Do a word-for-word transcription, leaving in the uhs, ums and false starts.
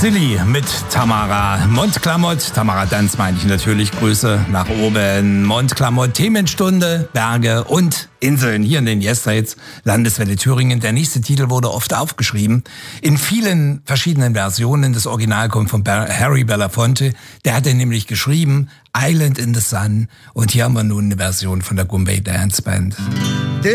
Silly mit Tamara Montklamott. Tamara Danz meine ich natürlich. Grüße nach oben. Montklamott, Themenstunde, Berge und Inseln hier in den Yesterdays, Landeswelle Thüringen. Der nächste Titel wurde oft aufgeschrieben. In vielen verschiedenen Versionen. Das Original kommt von Harry Belafonte. Der hat den nämlich geschrieben, Island in the Sun. Und hier haben wir nun eine Version von der Goombay Dance Band.